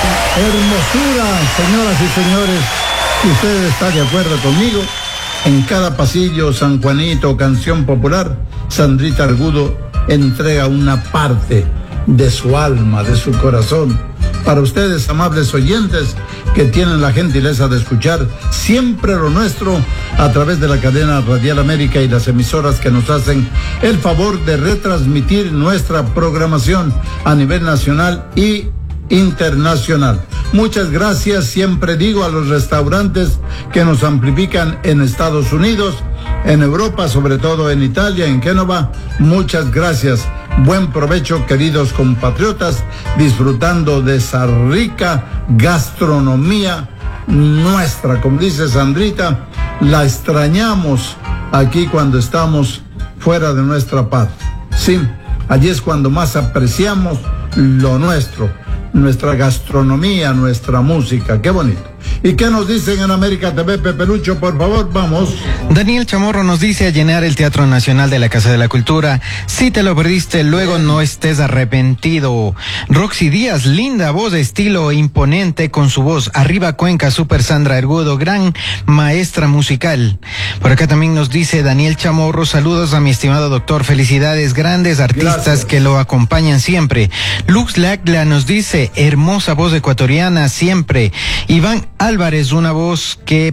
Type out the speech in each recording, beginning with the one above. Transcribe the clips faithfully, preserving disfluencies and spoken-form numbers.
Hermosura, señoras y señores, si usted está de acuerdo conmigo, en cada pasillo San Juanito, canción popular, Sandrita Argudo entrega una parte de su alma, de su corazón, para ustedes, amables oyentes, que tienen la gentileza de escuchar siempre lo nuestro a través de la cadena Radial América y las emisoras que nos hacen el favor de retransmitir nuestra programación a nivel nacional y internacional. Muchas gracias, siempre digo, a los restaurantes que nos amplifican en Estados Unidos, en Europa, sobre todo en Italia, en Génova. Muchas gracias. Buen provecho, queridos compatriotas, disfrutando de esa rica gastronomía nuestra. Como dice Sandrita, la extrañamos aquí cuando estamos fuera de nuestra patria. Sí, allí es cuando más apreciamos lo nuestro, nuestra gastronomía, nuestra música. Qué bonito. ¿Y qué nos dicen en América T V, Pepe Lucho? Por favor, vamos. Daniel Chamorro nos dice: a llenar el Teatro Nacional de la Casa de la Cultura. Si te lo perdiste, luego no estés arrepentido. Roxy Díaz, linda voz, estilo imponente con su voz. Arriba Cuenca, Super Sandra Argudo, gran maestra musical. Por acá también nos dice Daniel Chamorro: saludos a mi estimado doctor, felicidades, grandes artistas. Gracias. Que lo acompañan siempre. Lux Lagla nos dice: hermosa voz ecuatoriana siempre. Iván Álvarez, una voz que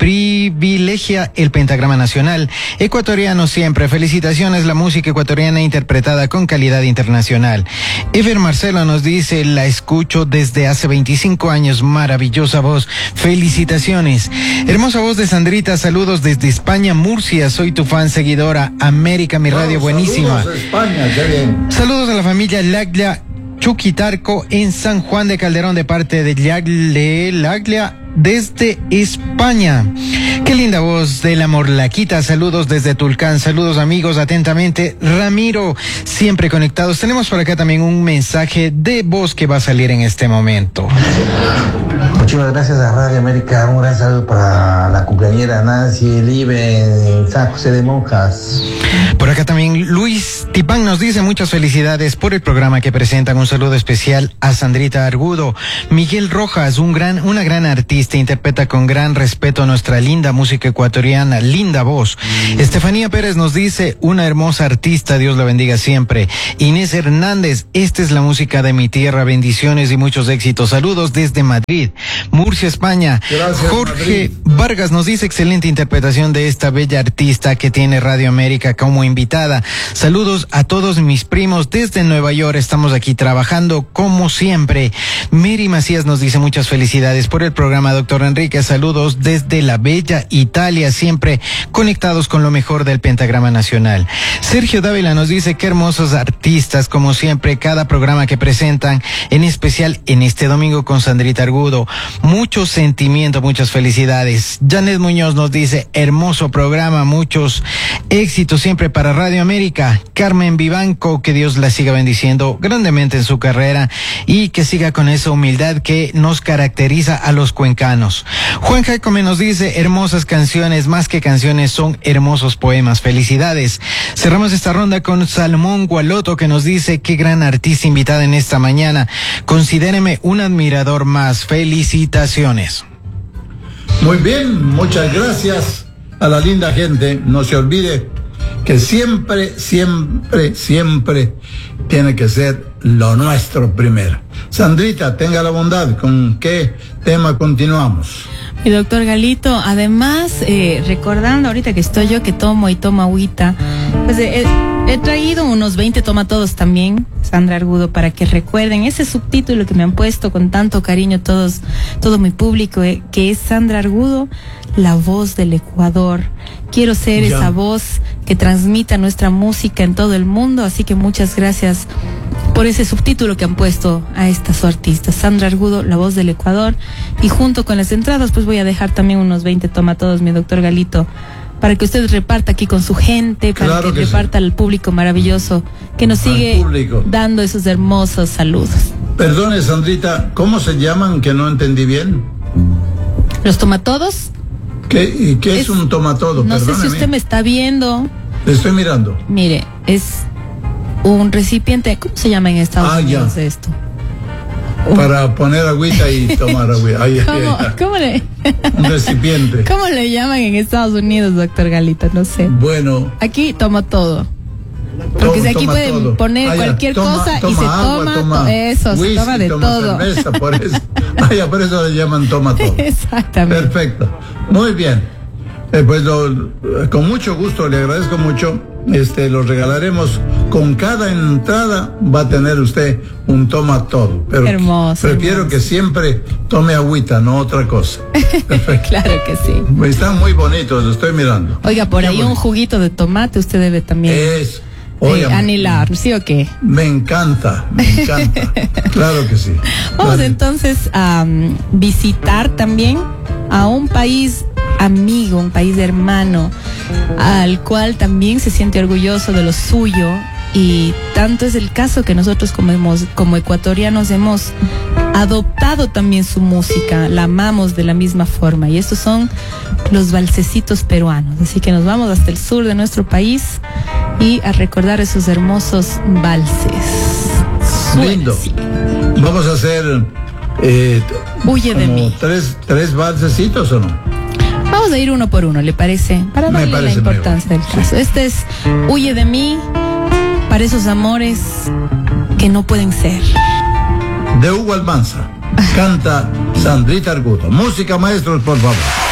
privilegia el pentagrama nacional ecuatoriano siempre. Felicitaciones, la música ecuatoriana interpretada con calidad internacional. Ever Marcelo nos dice: la escucho desde hace veinticinco años, maravillosa voz, felicitaciones. Hermosa voz de Sandrita, saludos desde España, Murcia, soy tu fan seguidora, América, mi radio, wow, buenísima. Saludos a España, qué bien. Saludos a la familia Laglia Chuquitarco en San Juan de Calderón de parte de Yagle Laglia desde España. Qué linda voz de la Morlaquita, saludos desde Tulcán, saludos amigos, atentamente Ramiro, siempre conectados. Tenemos por acá también un mensaje de voz que va a salir en este momento. Muchísimas gracias a Radio América, un gran saludo para la cumpleañera Nancy Elibe en San José de Monjas. Por acá también Luis Tipán nos dice: muchas felicidades por el programa que presentan, un saludo especial a Sandrita Argudo. Miguel Rojas, un gran, una gran artista, interpreta con gran respeto nuestra linda música ecuatoriana, linda voz. Mm. Estefanía Pérez nos dice: una hermosa artista, Dios la bendiga siempre. Inés Hernández: esta es la música de mi tierra, bendiciones y muchos éxitos, saludos desde Madrid, Murcia, España. Gracias, Jorge Madrid. Vargas nos dice: excelente interpretación de esta bella artista que tiene Radio América como invitada. Saludos a todos mis primos desde Nueva York, estamos aquí trabajando como siempre. Mary Macías nos dice: muchas felicidades por el programa, doctor Enrique, saludos desde la bella Italia, siempre conectados con lo mejor del pentagrama nacional. Sergio Dávila nos dice: qué hermosos artistas, como siempre, cada programa que presentan, en especial en este domingo con Sandrita Argudo. Mucho sentimiento, muchas felicidades. Janet Muñoz nos dice: hermoso programa, muchos éxitos siempre para Radio América. Carmen Vivanco, que Dios la siga bendiciendo grandemente en su carrera y que siga con esa humildad que nos caracteriza a los cuencanos. Juan Jacome nos dice: hermosas canciones, más que canciones, son hermosos poemas, felicidades. Cerramos esta ronda con Salomón Gualoto, que nos dice: qué gran artista invitada en esta mañana, considéreme un admirador más, felicitaciones. Muy bien, muchas gracias a la linda gente. No se olvide que siempre, siempre, siempre tiene que ser lo nuestro primero. Sandrita, tenga la bondad, ¿con qué tema continuamos? Y doctor Galito, además, eh, recordando ahorita que estoy yo que tomo y tomo agüita, pues eh, he traído unos veinte toma todos también, Sandra Argudo, para que recuerden ese subtítulo que me han puesto con tanto cariño todos, todo mi público, eh, que es Sandra Argudo, la voz del Ecuador. Quiero ser ya. esa voz que transmita nuestra música en todo el mundo, así que muchas gracias por ese subtítulo que han puesto a esta su artista, Sandra Argudo, la voz del Ecuador. Y junto con las entradas, pues voy a dejar también unos veinte toma todos, mi doctor Galito, para que usted reparta aquí con su gente, para claro que, que reparta sí. al público maravilloso que nos sigue dando esos hermosos saludos. Perdone, Sandrita, ¿cómo se llaman? Que no entendí bien. ¿Los tomatodos? ¿Qué, ¿Y qué es, es un tomatodo? No Perdóneme. sé si usted me está viendo. Le estoy mirando. Mire, es un recipiente, ¿cómo se llama en Estados ah, Unidos ya. esto? para poner agüita y tomar agüita. Ay, ay, ¿Cómo, ay, ¿cómo le, un recipiente. ¿Cómo le llaman en Estados Unidos, doctor Galito? No sé. Bueno. Aquí toma todo. Porque Toma, aquí pueden todo. poner Ah, cualquier toma, cosa toma y se agua, toma, toma to eso, whisky, se toma de toma todo. Cerveza, por eso. Ah, ya, por eso le llaman toma todo. Exactamente. Perfecto. Muy bien. Eh, pues lo, con mucho gusto, le agradezco mucho. Este, lo regalaremos. Con cada entrada va a tener usted un toma todo. Pero hermoso. Prefiero hermoso. que siempre tome agüita, no otra cosa. Perfecto. Claro que sí. Están muy bonitos, lo estoy mirando. Oiga, por Qué ahí bonito. un juguito de tomate usted debe también Es. eh, Oiga, anhelar, ¿sí o qué? me encanta, me encanta. Claro que sí. Vamos Claro. entonces a um, visitar también a un país amigo, un país hermano, al cual también se siente orgulloso de lo suyo, y tanto es el caso que nosotros como, hemos, como ecuatorianos hemos adoptado también su música, la amamos de la misma forma, y estos son los valsecitos peruanos. Así que nos vamos hasta el sur de nuestro país y a recordar esos hermosos valses. Lindo. Suena así. Vamos a hacer eh, Huye de como mí. tres, tres valsecitos, ¿o no? Vamos a ir uno por uno, ¿le parece? Para Me darle la parece importancia del mejor, caso. sí. Este es Huye de mí, para esos amores que no pueden ser. De Hugo Almanza. Canta Sandrita Argudo. Música, maestros, por favor.